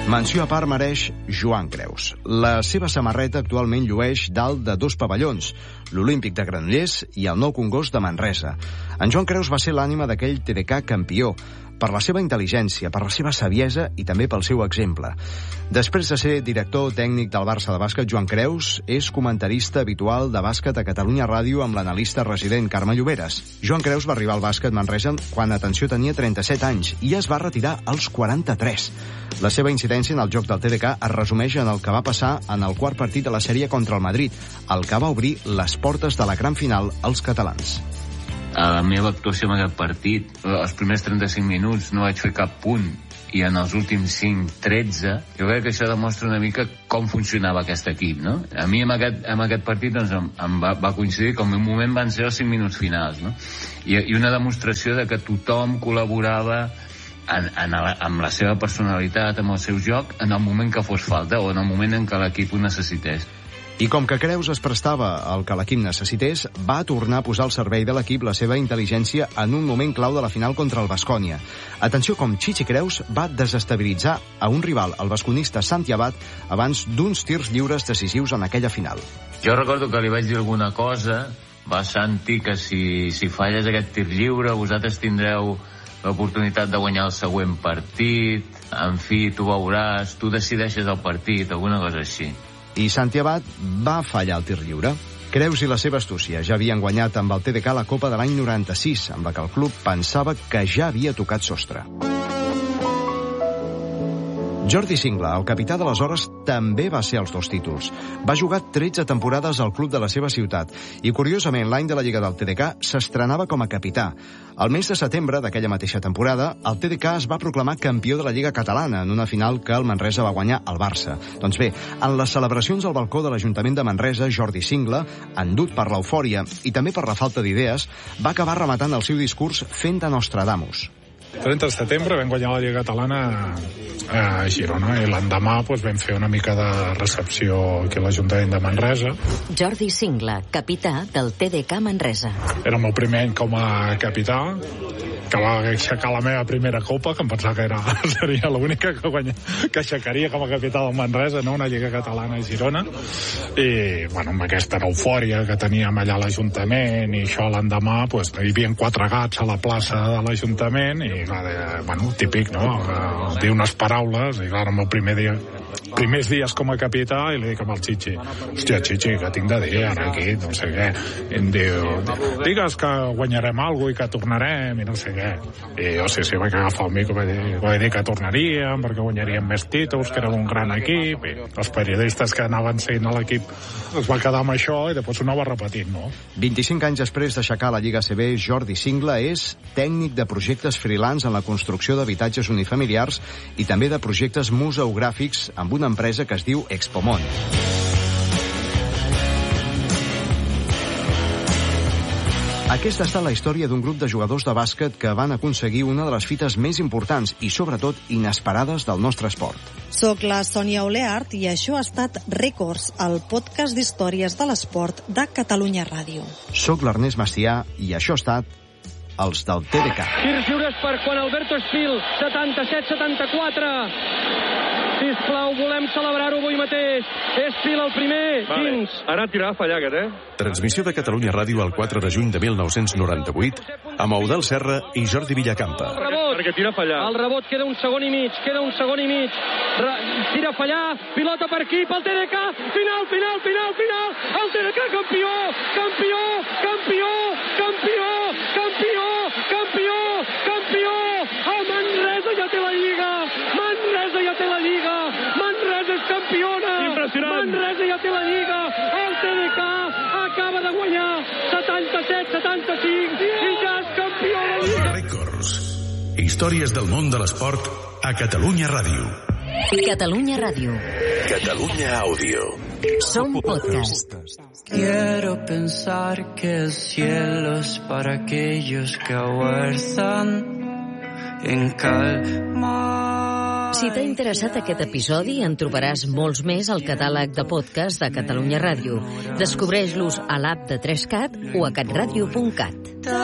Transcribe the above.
Menció a part mereix Joan Creus. La seva samarreta actualment llueix dalt de 2 pavellons, l'Olímpic de Granollers i el Nou Congost de Manresa. En Joan Creus va ser l'ànima d'aquell TDK campió, per la seva intel·ligència, per la seva saviesa i també pel seu exemple. Després de ser director tècnic del Barça de bàsquet, Joan Creus és comentarista habitual de bàsquet a Catalunya Ràdio amb l'analista resident Carme Lloberes. Joan Creus va arribar al bàsquet Manresa quan, atenció, tenia 37 anys i es va retirar als 43. La seva incidència en el joc del TDK es resumeix en el que va passar en el quart partit de la sèrie contra el Madrid, el que va obrir les portes de la gran final als catalans. A la meva actuació en aquest partit, els primers 35 minuts no vaig fer cap punt i en els últims 5, 13, jo crec que això demostra una mica com funcionava aquest equip, no? A mi en aquest partit doncs, em va coincidir que en un moment van ser els 5 minuts finals, no? I una demostració de que tothom col·laborava amb la seva personalitat, amb el seu joc, en el moment que fos falta o en el moment en què l'equip ho necessités. I com que Creus es prestava al que l'equip necessités, va tornar a posar al servei de l'equip la seva intel·ligència en un moment clau de la final contra el Baskonia. Atenció com Chichi Creus va desestabilitzar a un rival, el basconista Santi Abad, abans d'uns tirs lliures decisius en aquella final. Jo recordo que li vaig dir alguna cosa, va Santi, que si falles aquest tir lliure, vosaltres tindreu l'oportunitat de guanyar el següent partit, en fi, tu veuràs, tu decideixes el partit, alguna cosa així. I Santi Abad va fallar el tir lliure. Creus i la seva astúcia ja havien guanyat amb el TDK la Copa de l'any 96, amb la que el club pensava que ja havia tocat sostre. Jordi Singla, el capità d'aleshores, també va ser als 2 títols. Va jugar 13 temporades al club de la seva ciutat i, curiosament, l'any de la Lliga del TDK s'estrenava com a capità. Al mes de setembre d'aquella mateixa temporada, el TDK es va proclamar campió de la Lliga Catalana en una final que el Manresa va guanyar al Barça. Doncs bé, en les celebracions al balcó de l'Ajuntament de Manresa, Jordi Singla, endut per l'eufòria i també per la falta d'idees, va acabar rematant el seu discurs fent de Nostradamus. 30 de setembre vam guanyar la Lliga Catalana a Girona i l'endemà vam fer una mica de recepció aquí a l'Ajuntament de Manresa. Jordi Singla, capità del TDK Manresa. Era el meu primer any com a capità, que va aixecar la meva primera copa, que em pensava que seria l'única que aixecaria com a capità del Manresa, no? Una Lliga Catalana a Girona. I, amb aquesta eufòria que teníem allà a l'Ajuntament i això l'endemà, hi havia 4 gats a la plaça de l'Ajuntament i, típic, no? Dir unes paraules i, clar, el meu primers dies com a capità i li dic amb el Chichi, hòstia, Chichi, que tinc de dir ara aquí, no sé què. I em diu, digues que guanyarem alguna i que tornarem i no sé què. I jo sí, vaig agafar el micro i vaig dir que tornaríem perquè guanyaríem més títols, que érem un gran equip, i els periodistes que anaven seguint a l'equip es va quedar amb això i després ho anava repetint, no? 25 anys després d'aixecar la Lliga ACB, Jordi Singla és tècnic de projectes freelance en la construcció d'habitatges unifamiliars i també de projectes museogràfics amb una empresa que es diu Expomont. Aquesta ha estat la història d'un grup de jugadors de bàsquet que van aconseguir una de les fites més importants i, sobretot, inesperades del nostre esport. Soc la Sònia Oleart i això ha estat Rècords, el podcast d'històries de l'esport de Catalunya Ràdio. Soc l'Ernest Macià i això ha estat els del TDK. Tirs lliures per Juan Alberto Espil, 77-74. Sisplau, volem celebrar-ho avui mateix. Espil el primer, dins. Ara tirar a fallar aquest, Transmissió de Catalunya Ràdio el 4 de juny de 1998 amb Eudald Serra i Jordi Villacampa. El rebot, perquè tira a fallar. El rebot queda un segon i mig, tira a fallar, pilota per aquí, pel TDK, final. El TDK campió. El Manresa ja té la Lliga. Manresa és campiona. Impressionant. Manresa ja té la Lliga. El TDK acaba de guanyar 77-75 i ja és campió de la Lliga. Rècords. Històries del món de l'esport a Catalunya Ràdio. Catalunya Ràdio. Catalunya Àudio. Som podcast. Quiero pensar que el cielo es para aquellos que aguardan en calma. Si t'ha interessat aquest episodi, en trobaràs molts més al catàleg de podcast de Catalunya Ràdio. Descobreix-los a l'app de 3CAT o a catradio.cat.